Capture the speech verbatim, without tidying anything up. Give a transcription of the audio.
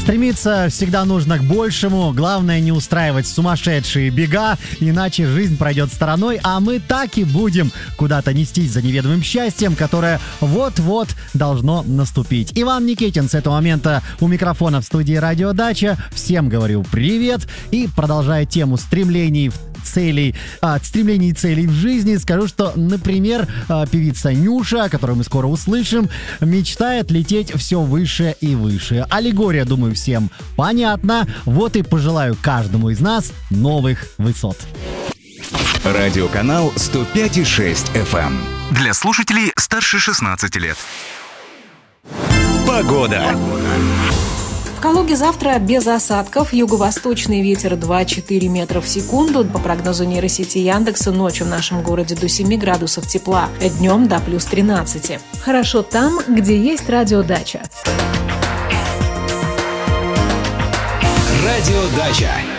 Стремиться всегда нужно к большему. Главное не устраивать сумасшедшие бега, иначе жизнь пройдет стороной, а мы так и будем куда-то нестись за неведомым счастьем, которое вот-вот должно наступить. Иван Никитин с этого момента у микрофона в студии «Радио Дача». Всем говорю привет и, продолжая тему стремлений в целей, а, стремлений и целей в жизни, скажу, что, например, а, певица Нюша, которую мы скоро услышим, мечтает лететь все выше и выше. Аллегория, думаю, всем понятна. Вот и пожелаю каждому из нас новых высот. Радиоканал сто пять и шесть эф эм. Для слушателей старше шестнадцати лет. Погода. В Калуге завтра без осадков. Юго-восточный ветер два-четыре метра в секунду. По прогнозу нейросети Яндекса, ночью в нашем городе до семи градусов тепла, днем до плюс тринадцати. Хорошо там, где есть радиодача. Радиодача.